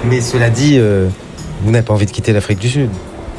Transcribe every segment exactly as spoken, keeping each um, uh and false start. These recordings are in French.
Mais cela dit, euh, vous n'avez pas envie de quitter l'Afrique du Sud.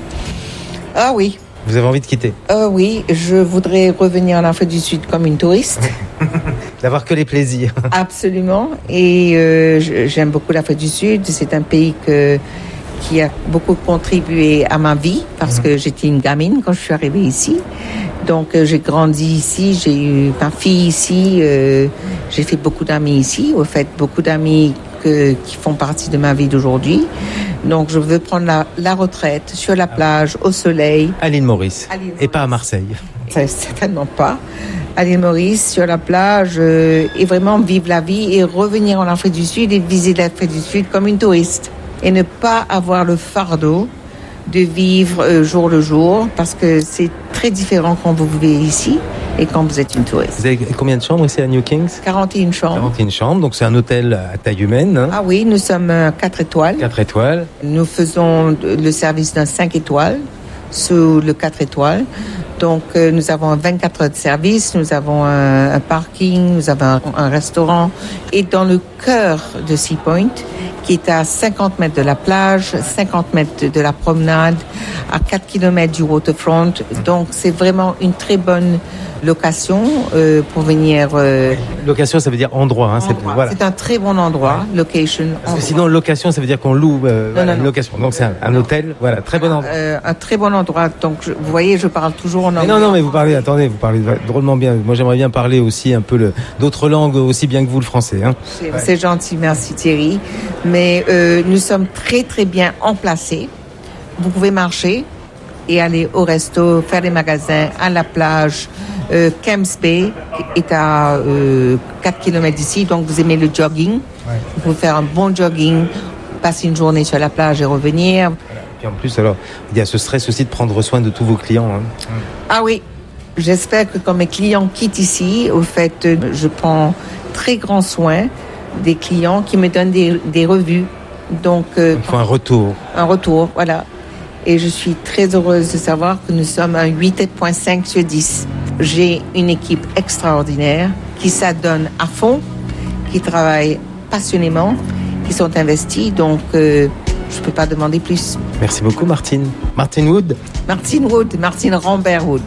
Ah oui. Vous avez envie de quitter? Euh, oui, je voudrais revenir en Afrique du Sud comme une touriste. D'avoir que les plaisirs. Absolument. Et euh, j'aime beaucoup l'Afrique du Sud. C'est un pays que, qui a beaucoup contribué à ma vie parce mmh. que j'étais une gamine quand je suis arrivée ici. Donc euh, j'ai grandi ici, j'ai eu ma fille ici, euh, j'ai fait beaucoup d'amis ici. Au fait, beaucoup d'amis que, qui font partie de ma vie d'aujourd'hui. Donc je veux prendre la, la retraite sur la plage, au soleil. À l'île Maurice. À l'île Maurice. Et pas à Marseille. Ça, certainement pas. À l'île Maurice, sur la plage, euh, et vraiment vivre la vie et revenir en Afrique du Sud et visiter l'Afrique du Sud comme une touriste. Et ne pas avoir le fardeau de vivre euh, jour le jour, parce que c'est très différent quand vous vivez ici et quand vous êtes une touriste. Vous avez combien de chambres ici à New Kings? quarante et une chambres. quarante et une chambres, donc c'est un hôtel à taille humaine. Hein. Ah oui, nous sommes quatre étoiles. quatre étoiles. Nous faisons le service d'un cinq étoiles sous le quatre étoiles. Donc euh, nous avons vingt-quatre heures de service, nous avons un, un parking, nous avons un, un restaurant. Et dans le cœur de Sea Point, qui est à cinquante mètres de la plage, cinquante mètres de la promenade, à quatre kilomètres du waterfront. Donc c'est vraiment une très bonne location euh, pour venir... Euh, location, ça veut dire endroit. Hein, endroit. C'est, voilà. c'est un très bon endroit, location. Parce que sinon, location, ça veut dire qu'on loue euh, non, voilà, non, une location. Donc c'est un, un hôtel, voilà, très bon endroit. Euh, un très bon endroit. Donc je, vous voyez, je parle toujours en anglais. Mais non, non, mais vous parlez, attendez, vous parlez drôlement bien. Moi, j'aimerais bien parler aussi un peu le, d'autres langues aussi bien que vous le français. Hein. C'est, ouais. c'est gentil, merci Thierry. Mais euh, nous sommes très, très bien emplacés. Vous pouvez marcher et aller au resto, faire des magasins, à la plage. Euh, Camps Bay est à euh, quatre kilomètres d'ici, donc vous aimez le jogging. Ouais. Vous pouvez faire un bon jogging, passer une journée sur la plage et revenir. Voilà. Et puis en plus, alors, il y a ce stress aussi de prendre soin de tous vos clients. Hein. Ah oui, j'espère que quand mes clients quittent ici, au fait, je prends très grand soin des clients qui me donnent des, des revues. Donc, euh, il faut un retour. Un retour, voilà. Et je suis très heureuse de savoir que nous sommes un huit virgule cinq sur dix. J'ai une équipe extraordinaire qui s'adonne à fond, qui travaille passionnément, qui sont investis. Donc, euh, je ne peux pas demander plus. Merci beaucoup, Martine. Martine Wood. Martine Wood, Martine Rambert Wood.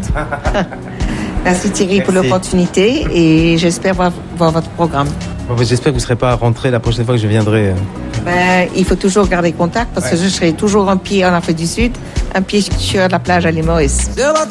Merci Thierry Merci. pour l'opportunité et j'espère voir, voir votre programme. Bon, j'espère que vous ne serez pas rentré la prochaine fois que je viendrai. Ben, il faut toujours garder contact parce ouais. que je serai toujours un pied en Afrique du Sud, un pied sur la plage à l'île Maurice.